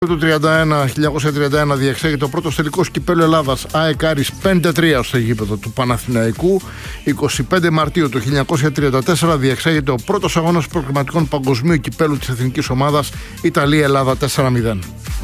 Το 1931 διεξάγεται ο πρώτος τελικός κυπέλλου Ελλάδας ΑΕΚ Άρης 5-3 στο γήπεδο του Παναθηναϊκού. 25 Μαρτίου του 1934 διεξάγεται ο πρώτος αγώνας προκριματικών παγκοσμίου κυπέλλου της εθνικής ομάδας Ιταλία-Ελλάδα 4-0.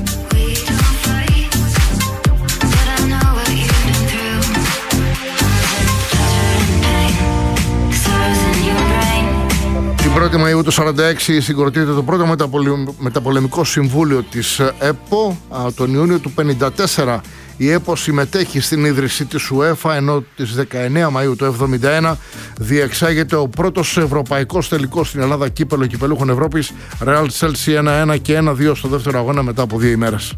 Την 1η Μαΐου του 1946 συγκροτείται το πρώτο μεταπολεμικό συμβούλιο της ΕΠΟ. Τον Ιούνιο του 1954 η ΕΠΟ συμμετέχει στην ίδρυση της UEFA, ενώ τις 19 Μαΐου του 1971 διεξάγεται ο πρώτος ευρωπαϊκός τελικός στην Ελλάδα κύπελλο κυπελούχων Ευρώπης, Real Chelsea 1-1 και 1-2 στο δεύτερο αγώνα μετά από 2 ημέρες.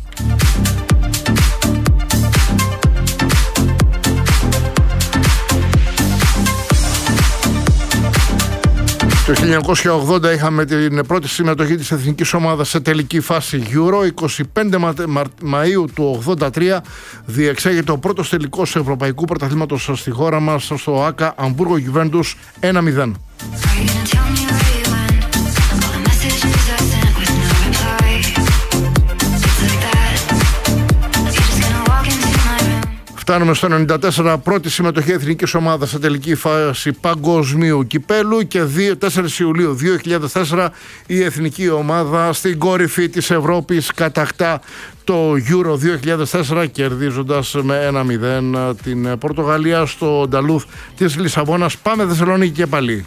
Το 1980 είχαμε την πρώτη συμμετοχή της εθνικής ομάδας σε τελική φάση Euro. 25 Μαΐου του 1983 διεξάγεται ο πρώτος τελικός ευρωπαϊκού πρωταθλήματος στη χώρα μας στο ΆΚΑ Αμβούργο Γιουβέντους 1-0. Φτάνουμε στο 94, πρώτη συμμετοχή εθνικής ομάδας σε τελική φάση παγκοσμίου κυπέλου και 4 Ιουλίου 2004 η εθνική ομάδα στην κορυφή της Ευρώπης κατακτά το Euro 2004 κερδίζοντας με 1-0 την Πορτογαλία στο Νταλούθ της Λισαβόνας. Πάμε Θεσσαλονίκη και πάλι.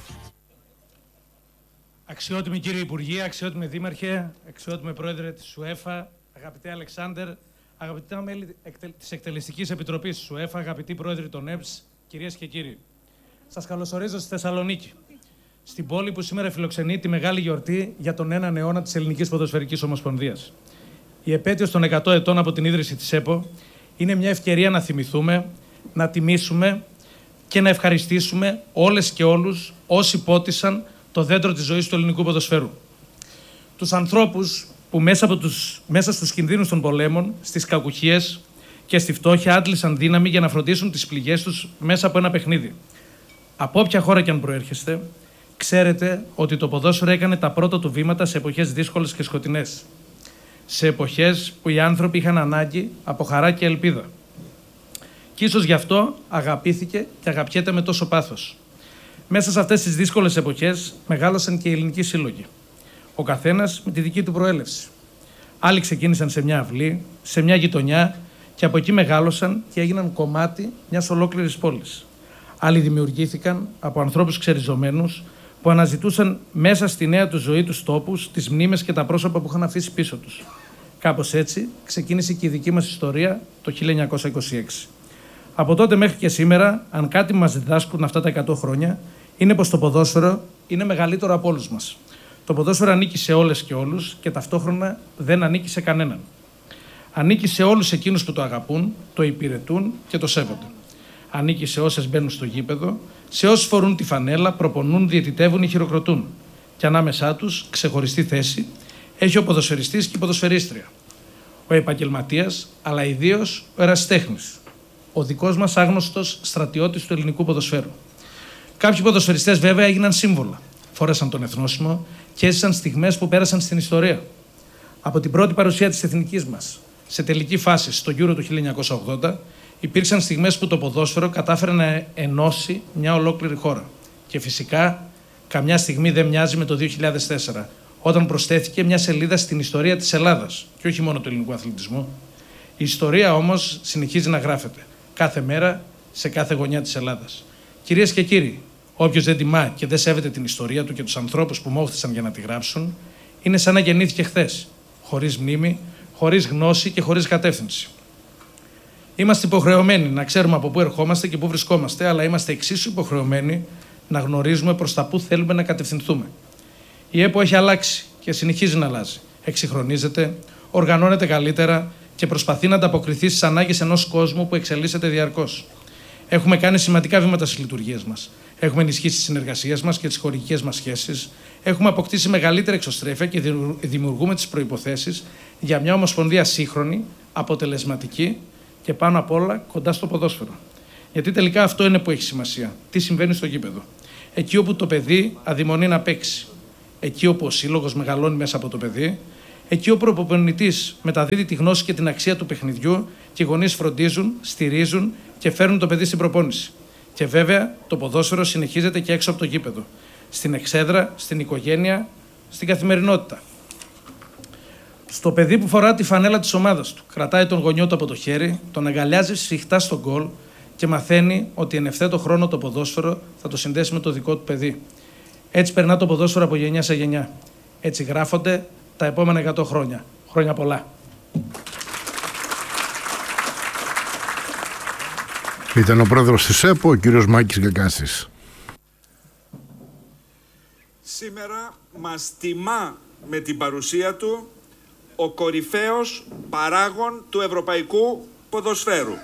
Αξιότιμοι κύριοι Υπουργοί, αξιότιμοι Δήμαρχε, αξιότιμοι Πρόεδρε της UEFA, αγαπητέ Αλεξάνδερ, αγαπητά μέλη της Εκτελεστικής Επιτροπής της UEFA, αγαπητοί πρόεδροι των ΕΠΣ, κυρίες και κύριοι. Σας καλωσορίζω στη Θεσσαλονίκη, στην πόλη που σήμερα φιλοξενεί τη μεγάλη γιορτή για τον έναν αιώνα της Ελληνικής Ποδοσφαιρικής Ομοσπονδίας. Η επέτειος των 100 ετών από την ίδρυση της ΕΠΟ είναι μια ευκαιρία να θυμηθούμε, να τιμήσουμε και να ευχαριστήσουμε όλες και όλους όσοι πότισαν το δέντρο της ζωής του ελληνικού ποδοσφαίρου. Τους ανθρώπους που μέσα στους κινδύνους των πολέμων, στις κακουχίες και στη φτώχεια άντλησαν δύναμη για να φροντίσουν τις πληγές τους μέσα από ένα παιχνίδι. Από όποια χώρα κι αν προέρχεστε, ξέρετε ότι το ποδόσφαιρο έκανε τα πρώτα του βήματα σε εποχές δύσκολες και σκοτεινές. Σε εποχές που οι άνθρωποι είχαν ανάγκη από χαρά και ελπίδα. Και ίσως γι' αυτό αγαπήθηκε και αγαπιέται με τόσο πάθος. Μέσα σε αυτές τις δύσκολες εποχές μεγάλωσαν και οι ελληνικοί σύλλογοι. Ο καθένας με τη δική του προέλευση. Άλλοι ξεκίνησαν σε μια αυλή, σε μια γειτονιά και από εκεί μεγάλωσαν και έγιναν κομμάτι μιας ολόκληρης πόλης. Άλλοι δημιουργήθηκαν από ανθρώπους ξεριζωμένους που αναζητούσαν μέσα στη νέα του ζωή τους τόπους, τις μνήμες και τα πρόσωπα που είχαν αφήσει πίσω τους. Κάπως έτσι ξεκίνησε και η δική μας ιστορία το 1926. Από τότε μέχρι και σήμερα, αν κάτι μας διδάσκουν αυτά τα 100 χρόνια, είναι πως το ποδόσφαιρο είναι μεγαλύτερο από όλους μας. Το ποδόσφαιρο ανήκει σε όλες και όλους και ταυτόχρονα δεν ανήκει σε κανέναν. Ανήκει σε όλους εκείνους που το αγαπούν, το υπηρετούν και το σέβονται. Ανήκει σε όσες μπαίνουν στο γήπεδο, σε όσους φορούν τη φανέλα, προπονούν, διαιτητεύουν ή χειροκροτούν. Και ανάμεσά τους, ξεχωριστή θέση, έχει ο ποδοσφαιριστής και η ποδοσφαιρίστρια. Ο επαγγελματίας, αλλά ιδίως ο ερασιτέχνης. Ο δικός μας άγνωστος στρατιώτης του ελληνικού ποδοσφαίρου. Κάποιοι ποδοσφαιριστές βέβαια έγιναν σύμβολα. Φόρεσαν τον εθνόσημο και έζησαν στιγμές που πέρασαν στην ιστορία. Από την πρώτη παρουσία της εθνικής μας σε τελική φάση στο Euro του 1980, υπήρξαν στιγμές που το ποδόσφαιρο κατάφερε να ενώσει μια ολόκληρη χώρα. Και φυσικά, καμιά στιγμή δεν μοιάζει με το 2004, όταν προσθέθηκε μια σελίδα στην ιστορία της Ελλάδας και όχι μόνο του ελληνικού αθλητισμού. Η ιστορία όμως συνεχίζει να γράφεται κάθε μέρα σε κάθε γωνιά της Ελλάδας. Κυρίες και κύριοι, όποιος δεν τιμά και δεν σέβεται την ιστορία του και τους ανθρώπους που μόχθησαν για να τη γράψουν, είναι σαν να γεννήθηκε χθες, χωρίς μνήμη, χωρίς γνώση και χωρίς κατεύθυνση. Είμαστε υποχρεωμένοι να ξέρουμε από πού ερχόμαστε και πού βρισκόμαστε, αλλά είμαστε εξίσου υποχρεωμένοι να γνωρίζουμε προς τα πού θέλουμε να κατευθυνθούμε. Η ΕΠΟ έχει αλλάξει και συνεχίζει να αλλάζει. Εξυγχρονίζεται, οργανώνεται καλύτερα και προσπαθεί να ανταποκριθεί στις ανάγκες ενός κόσμου που εξελίσσεται διαρκώς. Έχουμε κάνει σημαντικά βήματα στις λειτουργίες μας. Έχουμε ενισχύσει τις συνεργασίες μας και τις χωρικές μας σχέσεις. Έχουμε αποκτήσει μεγαλύτερη εξωστρέφεια και δημιουργούμε τις προϋποθέσεις για μια ομοσπονδία σύγχρονη, αποτελεσματική και πάνω απ' όλα κοντά στο ποδόσφαιρο. Γιατί τελικά αυτό είναι που έχει σημασία. Τι συμβαίνει στο γήπεδο. Εκεί όπου το παιδί αδειμονεί να παίξει. Εκεί όπου ο σύλλογος μεγαλώνει μέσα από το παιδί. Εκεί όπου ο προπονητής μεταδίδει τη γνώση και την αξία του παιχνιδιού και οι γονείς φροντίζουν, στηρίζουν και φέρνουν το παιδί στην προπόνηση. Και βέβαια το ποδόσφαιρο συνεχίζεται και έξω από το γήπεδο. Στην εξέδρα, στην οικογένεια, στην καθημερινότητα. Στο παιδί που φορά τη φανέλα της ομάδας του, κρατάει τον γονιό του από το χέρι, τον αγκαλιάζει σφιχτά στον γκολ και μαθαίνει ότι εν ευθέτω χρόνο το ποδόσφαιρο θα το συνδέσει με το δικό του παιδί. Έτσι περνά το ποδόσφαιρο από γενιά σε γενιά. Έτσι γράφονται τα επόμενα 100 χρόνια. Χρόνια πολλά. Ήταν ο πρόεδρος της ΕΠΟ, ο κύριος Μάκης Γκαγκάσης. Σήμερα μας τιμά με την παρουσία του ο κορυφαίος παράγων του ευρωπαϊκού ποδοσφαίρου,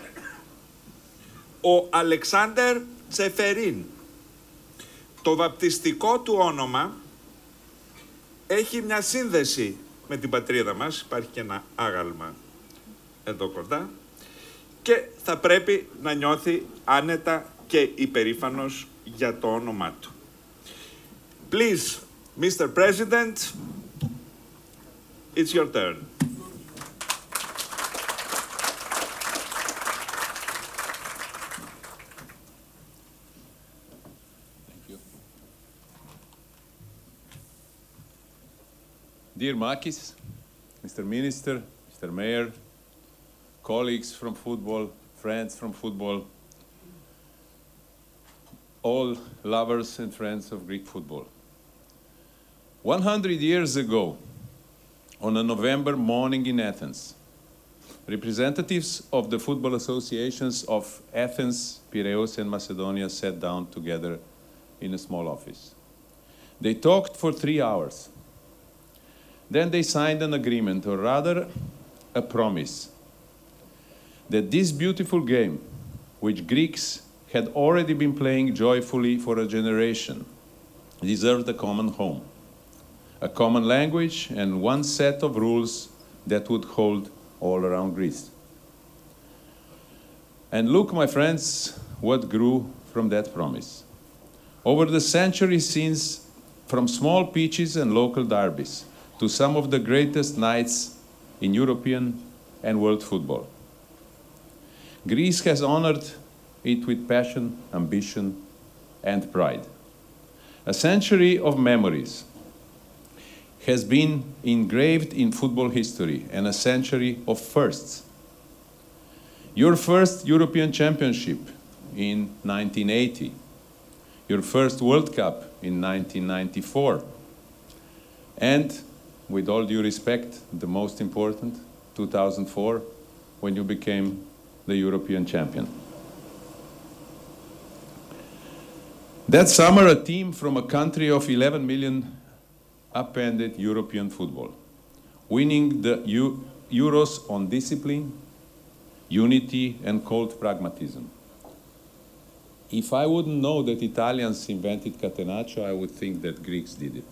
ο Αλεξάντερ Τσεφερίν. Το βαπτιστικό του όνομα έχει μια σύνδεση με την πατρίδα μας, υπάρχει και ένα άγαλμα εδώ κοντά, και θα πρέπει να νιώθει άνετα και υπερήφανος για το όνομά του. Please, Mr. President, it's your turn. Dear Makis, Mr. Minister, Mr. Mayor, colleagues from football, friends from football, all lovers and friends of Greek football. 100 years ago, on a November morning in Athens, representatives of the football associations of Athens, Piraeus and Macedonia sat down together in a small office. They talked for 3 hours. Then they signed an agreement, or rather a promise, that this beautiful game, which Greeks had already been playing joyfully for a generation, deserved a common home, a common language, and one set of rules that would hold all around Greece. And look, my friends, what grew from that promise. Over the centuries, since from small pitches and local derbies to some of the greatest nights in European and world football, Greece has honored it with passion, ambition, and pride. A century of memories has been engraved in football history, and a century of firsts. Your first European Championship in 1980, your first World Cup in 1994, and, with all due respect, the most important, 2004, when you became the European champion. That summer, a team from a country of 11 million upended European football, winning the Euros on discipline, unity, and cold pragmatism. If I wouldn't know that Italians invented catenaccio, I would think that Greeks did it.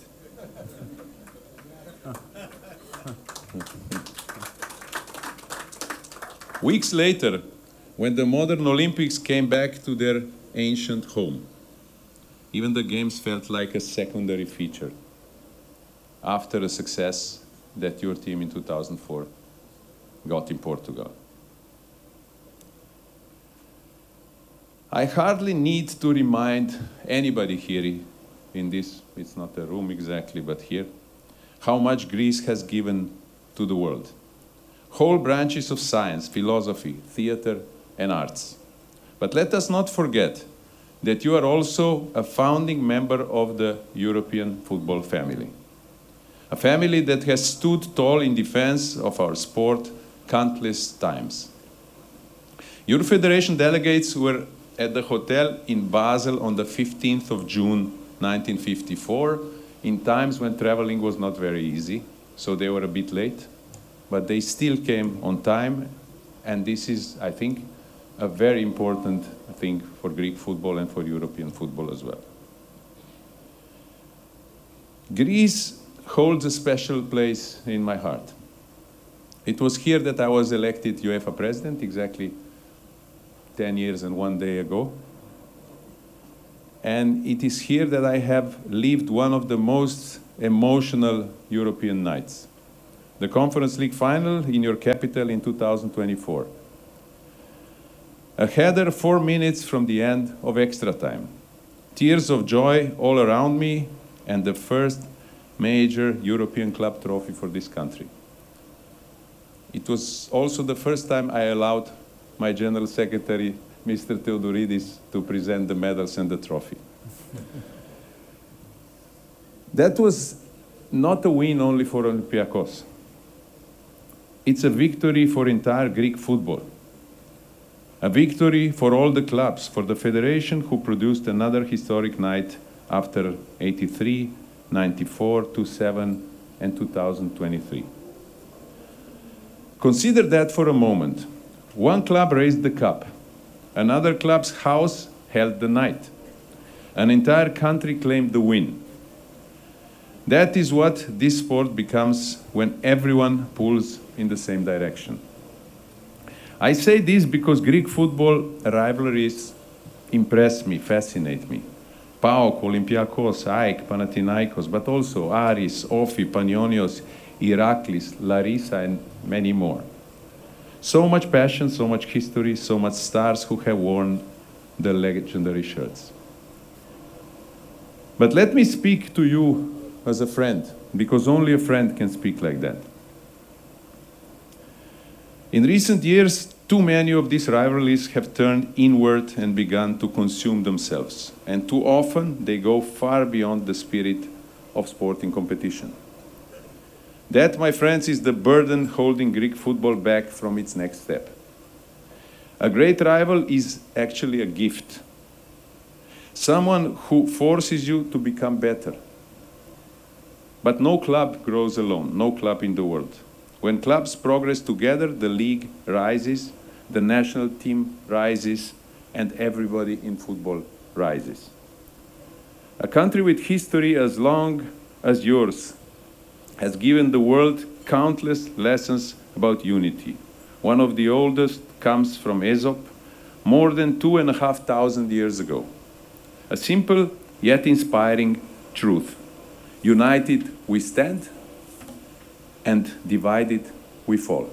Weeks later, when the modern Olympics came back to their ancient home, even the games felt like a secondary feature after a success that your team in 2004 got in Portugal. I hardly need to remind anybody here in this, it's not a room exactly, but here, how much Greece has given to the world. Whole branches of science, philosophy, theater, and arts. But let us not forget that you are also a founding member of the European football family. A family that has stood tall in defense of our sport countless times. Your federation delegates were at the hotel in Basel on the 15th of June 1954, in times when traveling was not very easy, so they were a bit late, but they still came on time, and this is, I think, a very important thing for Greek football and for European football as well. Greece holds a special place in my heart. It was here that I was elected UEFA president exactly 10 years and 1 day ago. And it is here that I have lived one of the most emotional European nights. the Conference League final in your capital in 2024. A header 4 minutes from the end of extra time. Tears of joy all around me, and the first major European club trophy for this country. It was also the first time I allowed my General Secretary, Mr. Theodoridis, to present the medals and the trophy. That was not a win only for Olympiacos. It's a victory for entire Greek football. A victory for all the clubs, for the federation who produced another historic night after 83, 94, 2007, and 2023. Consider that for a moment. One club raised the cup. Another club's house held the night. An entire country claimed the win. That is what this sport becomes when everyone pulls in the same direction. I say this because Greek football rivalries impress me, fascinate me. PAOK, Olympiacos, AEK, Panathinaikos, but also Aris, Ofi, Panionios, Iraklis, Larissa, and many more. So much passion, so much history, so much stars who have worn the legendary shirts. But let me speak to you as a friend, because only a friend can speak like that. In recent years, too many of these rivalries have turned inward and begun to consume themselves. And too often, they go far beyond the spirit of sporting competition. That, my friends, is the burden holding Greek football back from its next step. A great rival is actually a gift. Someone who forces you to become better. But no club grows alone, no club in the world. When clubs progress together, the league rises, the national team rises, and everybody in football rises. A country with history as long as yours has given the world countless lessons about unity. One of the oldest comes from Aesop, more than 2,500 years ago. A simple yet inspiring truth. United we stand, and divided we fall.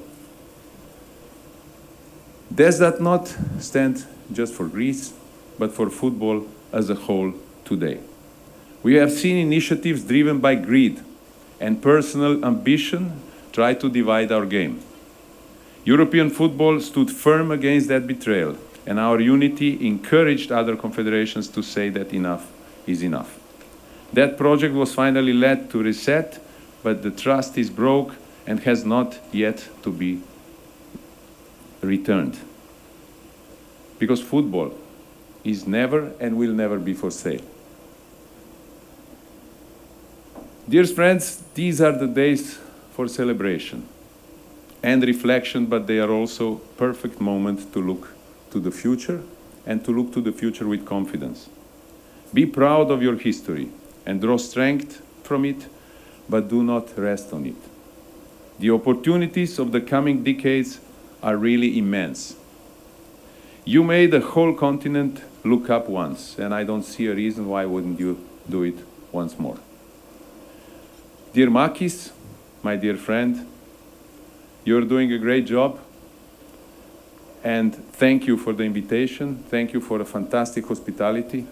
Does that not stand just for Greece, but for football as a whole today? We have seen initiatives driven by greed and personal ambition try to divide our game. European football stood firm against that betrayal, and our unity encouraged other confederations to say that enough is enough. That project was finally led to reset, but the trust is broke and has not yet to be returned. Because football is never and will never be for sale. Dear friends, these are the days for celebration and reflection, but they are also perfect moment to look to the future and to look to the future with confidence. Be proud of your history and draw strength from it, but do not rest on it. The opportunities of the coming decades are really immense. You made the whole continent look up once, and I don't see a reason why wouldn't you do it once more. Dear Makis, my dear friend, you're doing a great job, and thank you for the invitation. Thank you for a fantastic hospitality.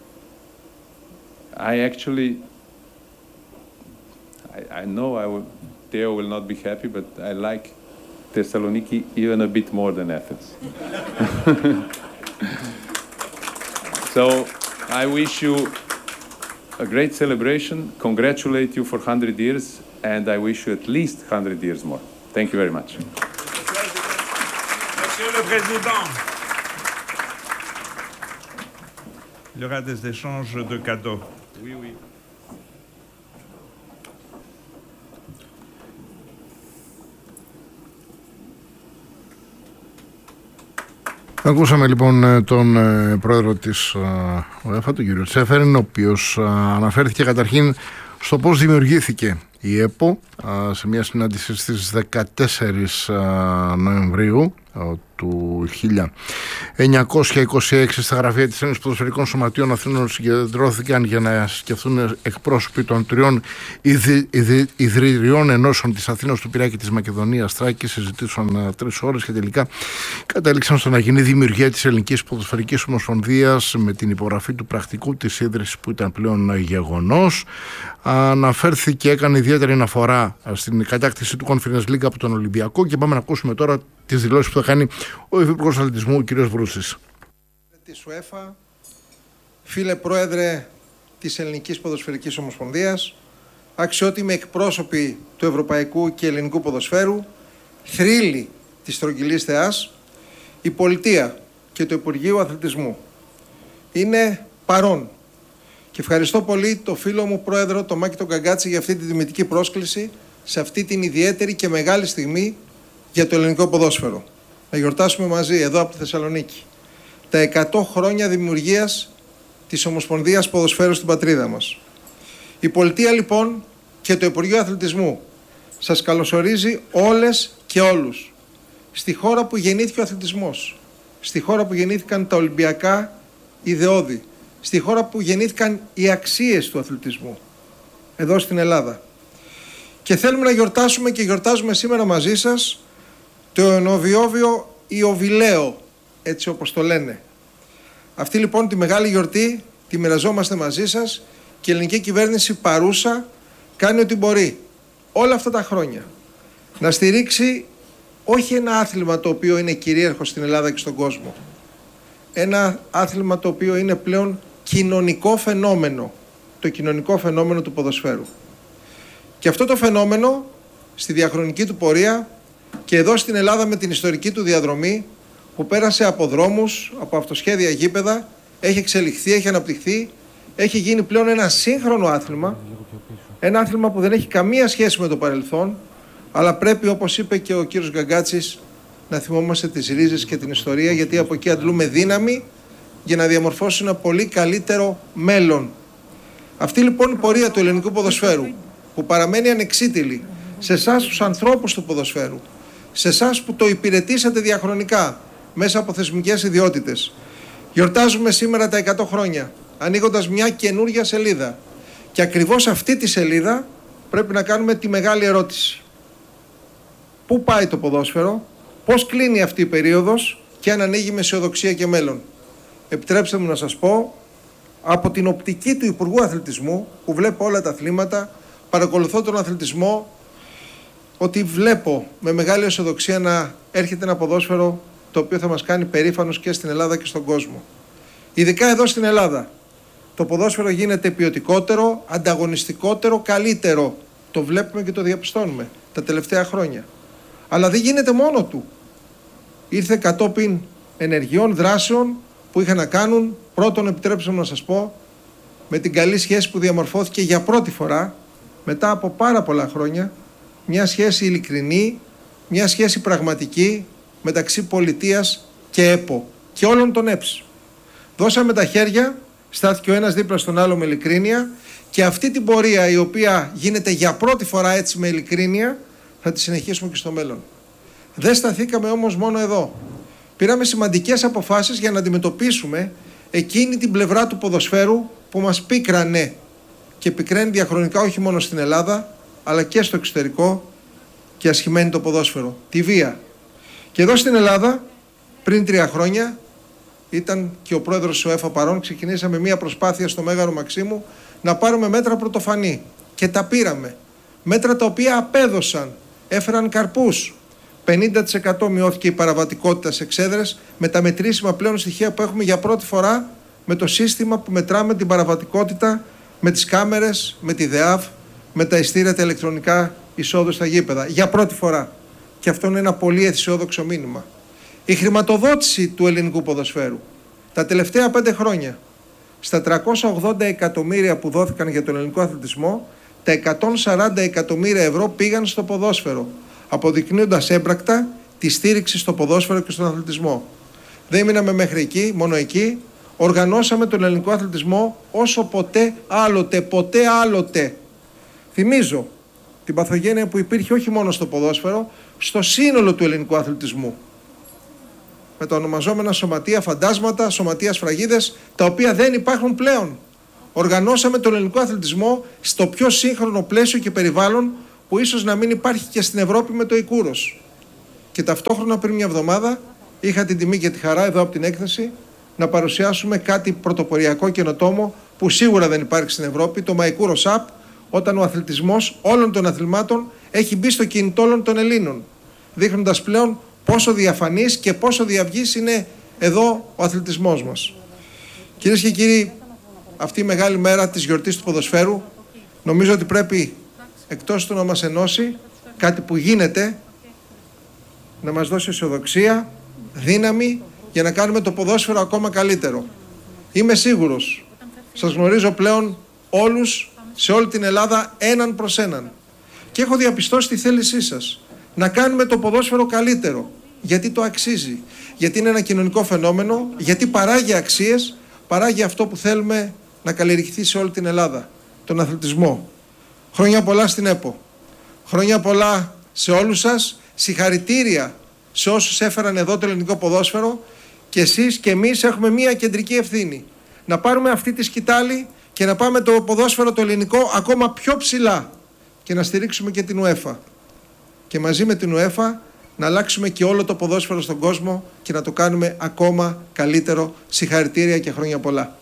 I know Theo will not be happy, but I like Thessaloniki even a bit more than Athens. So I wish you a great celebration, congratulate you for 100 years, and I wish you at least 100 years more. Thank you very much. Monsieur le Président, il y aura des échanges de cadeaux. Oui, oui. Ακούσαμε λοιπόν τον πρόεδρο της UEFA, τον κύριο Τσέφεριν, ο οποίος αναφέρθηκε καταρχήν στο πώς δημιουργήθηκε η ΕΠΟ σε μια συνάντηση στις 14 Νοεμβρίου του 1926 στα γραφεία της Ένωσης Ποδοσφαιρικών Σωματείων Αθηνών συγκεντρώθηκαν για να σκεφτούν εκπρόσωποι των τριών ιδρυριών ενώσεων της Αθήνας, του Πειραιά και της Μακεδονίας Θράκης. Συζητήσαν 3 ώρες και τελικά κατέληξαν στο να γίνει δημιουργία της Ελληνικής Ποδοσφαιρικής Ομοσπονδίας με την υπογραφή του πρακτικού της ίδρυσης που ήταν πλέον γεγονός. Αναφέρθηκε, έκανε ιδιαίτερη αναφορά στην κατάκτηση του Conference League από τον Ολυμπιακό και πάμε να ακούσουμε τώρα τις δηλώσεις που θα κάνει ο Υφυπουργός Αθλητισμού, ο κ. Βρούσης. Της UEFA, φίλε Πρόεδρε της Ελληνικής Ποδοσφαιρικής Ομοσπονδίας, αξιότιμοι εκπρόσωποι του Ευρωπαϊκού και Ελληνικού Ποδοσφαίρου, θρύλοι της Στρογγυλής Θεάς, η Πολιτεία και το Υπουργείο Αθλητισμού είναι παρόν. Και ευχαριστώ πολύ το φίλο μου Πρόεδρο, τον Μάκη τον Καγκάτση, για αυτή τη τιμητική πρόσκληση σε αυτή την ιδιαίτερη και μεγάλη στιγμή για το ελληνικό ποδόσφαιρο. Να γιορτάσουμε μαζί εδώ από τη Θεσσαλονίκη τα 100 χρόνια δημιουργίας της Ομοσπονδίας Ποδοσφαίρου στην πατρίδα μας. Η Πολιτεία λοιπόν και το Υπουργείο Αθλητισμού σας καλωσορίζει όλες και όλους στη χώρα που γεννήθηκε ο αθλητισμός, στη χώρα που γεννήθηκαν τα Ολυμπιακά ιδεώδη, στη χώρα που γεννήθηκαν οι αξίες του αθλητισμού, εδώ στην Ελλάδα. Και θέλουμε να γιορτάσουμε και γιορτάζουμε σήμερα μαζί σας το ενοβιόβιο Ιωβιλέο, έτσι όπως το λένε. Αυτή λοιπόν τη μεγάλη γιορτή τη μοιραζόμαστε μαζί σας και η ελληνική κυβέρνηση παρούσα κάνει ό,τι μπορεί όλα αυτά τα χρόνια να στηρίξει όχι ένα άθλημα το οποίο είναι κυρίαρχο στην Ελλάδα και στον κόσμο. Ένα άθλημα το οποίο είναι πλέον κοινωνικό φαινόμενο, το κοινωνικό φαινόμενο του ποδοσφαίρου. Και αυτό το φαινόμενο στη διαχρονική του πορεία και εδώ στην Ελλάδα με την ιστορική του διαδρομή που πέρασε από δρόμους, από αυτοσχέδια γήπεδα, έχει εξελιχθεί, έχει αναπτυχθεί, έχει γίνει πλέον ένα σύγχρονο άθλημα, ένα άθλημα που δεν έχει καμία σχέση με το παρελθόν, αλλά πρέπει, όπως είπε και ο κύριος Γκαγκάτσης, να θυμόμαστε τις ρίζες και την ιστορία, γιατί από εκεί αντλούμε δύναμη για να διαμορφώσουμε ένα πολύ καλύτερο μέλλον. Αυτή λοιπόν η πορεία του ελληνικού ποδοσφαίρου, που παραμένει ανεξίτηλη σε εσάς τους ανθρώπους του ποδοσφαίρου, σε εσάς που το υπηρετήσατε διαχρονικά μέσα από θεσμικές ιδιότητες. Γιορτάζουμε σήμερα τα 100 χρόνια, ανοίγοντας μια καινούργια σελίδα. Και ακριβώς αυτή τη σελίδα πρέπει να κάνουμε τη μεγάλη ερώτηση. Πού πάει το ποδόσφαιρο, πώς κλείνει αυτή η περίοδος και αν ανοίγει με αισιοδοξία και μέλλον. Επιτρέψτε μου να σας πω, από την οπτική του Υπουργού Αθλητισμού, που βλέπω όλα τα αθλήματα, παρακολουθώ τον αθλητισμό, ότι βλέπω με μεγάλη αισιοδοξία να έρχεται ένα ποδόσφαιρο το οποίο θα μας κάνει περήφανος και στην Ελλάδα και στον κόσμο. Ειδικά εδώ στην Ελλάδα. Το ποδόσφαιρο γίνεται ποιοτικότερο, ανταγωνιστικότερο, καλύτερο. Το βλέπουμε και το διαπιστώνουμε τα τελευταία χρόνια. Αλλά δεν γίνεται μόνο του. Ήρθε κατόπιν ενεργειών, δράσεων που είχαν να κάνουν, πρώτον επιτρέψτε μου να σας πω, με την καλή σχέση που διαμορφώθηκε για πρώτη φορά, μετά από πάρα πολλά χρόνια, μια σχέση ειλικρινή, μια σχέση πραγματική μεταξύ πολιτείας και ΕΠΟ και όλων των ΕΠΣ. Δώσαμε τα χέρια, στάθηκε ο ένας δίπλα στον άλλο με ειλικρίνεια και αυτή την πορεία η οποία γίνεται για πρώτη φορά έτσι με ειλικρίνεια θα τη συνεχίσουμε και στο μέλλον. Δεν σταθήκαμε όμως μόνο εδώ. Πήραμε σημαντικές αποφάσεις για να αντιμετωπίσουμε εκείνη την πλευρά του ποδοσφαίρου που μας πίκρανε και πικραίνει διαχρονικά όχι μόνο στην Ελλάδα αλλά και στο εξωτερικό και ασχημένει το ποδόσφαιρο, τη βία. Και εδώ στην Ελλάδα πριν 3 χρόνια ήταν και ο πρόεδρος της UEFA παρόν, ξεκινήσαμε μια προσπάθεια στο Μέγαρο Μαξίμου να πάρουμε μέτρα πρωτοφανή και τα πήραμε. Μέτρα τα οποία απέδωσαν, έφεραν καρπούς. 50% μειώθηκε η παραβατικότητα σε εξέδρες με τα μετρήσιμα πλέον στοιχεία που έχουμε για πρώτη φορά με το σύστημα που μετράμε την παραβατικότητα με τις κάμερες, με τη ΔΕΑΒ, με τα ειστήρια τα ηλεκτρονικά εισόδου στα γήπεδα. Για πρώτη φορά. Και αυτό είναι ένα πολύ αισιόδοξο μήνυμα. Η χρηματοδότηση του ελληνικού ποδοσφαίρου τα τελευταία 5 χρόνια στα 380 εκατομμύρια που δόθηκαν για τον ελληνικό αθλητισμό, τα 140 εκατομμύρια ευρώ πήγαν στο ποδόσφαιρο, αποδεικνύοντας έμπρακτα τη στήριξη στο ποδόσφαιρο και στον αθλητισμό. Δεν μείναμε μέχρι εκεί, μόνο εκεί. Οργανώσαμε τον ελληνικό αθλητισμό όσο ποτέ άλλοτε. Θυμίζω την παθογένεια που υπήρχε όχι μόνο στο ποδόσφαιρο, στο σύνολο του ελληνικού αθλητισμού. με τα ονομαζόμενα σωματεία φαντάσματα, σωματεία σφραγίδες, τα οποία δεν υπάρχουν πλέον. Οργανώσαμε τον ελληνικό αθλητισμό στο πιο σύγχρονο πλαίσιο και περιβάλλον που ίσως να μην υπάρχει και στην Ευρώπη με το Ικούρος. Και ταυτόχρονα πριν μια εβδομάδα είχα την τιμή και τη χαρά εδώ από την έκθεση να παρουσιάσουμε κάτι πρωτοποριακό καινοτόμο που σίγουρα δεν υπάρχει στην Ευρώπη, το MyKouros App, όταν ο αθλητισμός όλων των αθλημάτων έχει μπει στο κινητό όλων των Ελλήνων, δείχνοντας πλέον πόσο διαφανής και πόσο διαυγής είναι εδώ ο αθλητισμός μας. Κυρίες και κύριοι, αυτή η μεγάλη μέρα της γιορτής του ποδοσφαίρου νομίζω ότι πρέπει, εκτός του να μας ενώσει, κάτι που γίνεται, να μας δώσει αισιοδοξία, δύναμη για να κάνουμε το ποδόσφαιρο ακόμα καλύτερο. Είμαι σίγουρος, σας γνωρίζω πλέον όλους σε όλη την Ελλάδα έναν προς έναν και έχω διαπιστώσει τη θέλησή σας να κάνουμε το ποδόσφαιρο καλύτερο, γιατί το αξίζει, γιατί είναι ένα κοινωνικό φαινόμενο, γιατί παράγει αξίες, παράγει αυτό που θέλουμε να καλλιεργηθεί σε όλη την Ελλάδα, τον αθλητισμό. Χρόνια πολλά στην ΕΠΟ. Χρόνια πολλά σε όλους σας. Συγχαρητήρια σε όσους έφεραν εδώ το ελληνικό ποδόσφαιρο και εσείς και εμείς έχουμε μία κεντρική ευθύνη. Να πάρουμε αυτή τη σκητάλη και να πάμε το ποδόσφαιρο το ελληνικό ακόμα πιο ψηλά και να στηρίξουμε και την UEFA. Και μαζί με την UEFA να αλλάξουμε και όλο το ποδόσφαιρο στον κόσμο και να το κάνουμε ακόμα καλύτερο. Συγχαρητήρια και χρόνια πολλά.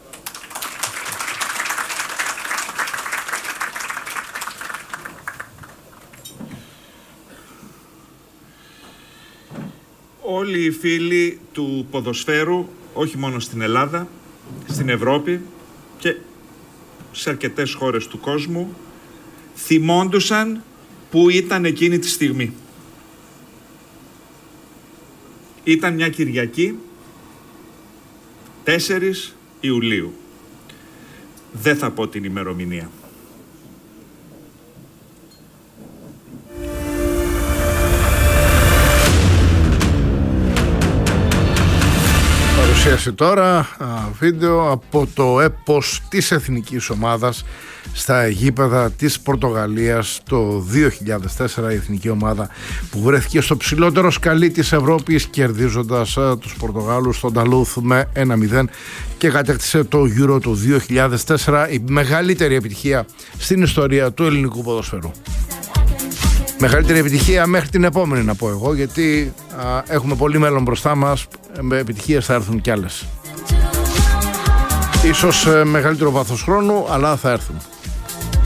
Όλοι οι φίλοι του ποδοσφαίρου, όχι μόνο στην Ελλάδα, στην Ευρώπη και σε αρκετές χώρες του κόσμου, θυμόντουσαν που ήταν εκείνη τη στιγμή. Ήταν μια Κυριακή, 4 Ιουλίου. Δεν θα πω την ημερομηνία. Παρουσίαση τώρα βίντεο από το έπος της εθνικής ομάδας στα γήπεδα της Πορτογαλίας το 2004, η εθνική ομάδα που βρέθηκε στο ψηλότερο σκαλί της Ευρώπης κερδίζοντας τους Πορτογάλους στον Ταλούθ με 1-0 και κατέκτησε το Euro του 2004, η μεγαλύτερη επιτυχία στην ιστορία του ελληνικού ποδοσφαίρου. Μεγαλύτερη επιτυχία μέχρι την επόμενη, να πω εγώ, γιατί έχουμε πολύ μέλλον μπροστά μας, με επιτυχίες θα έρθουν κι άλλες. Ίσως μεγαλύτερο βάθος χρόνου, αλλά θα έρθουν.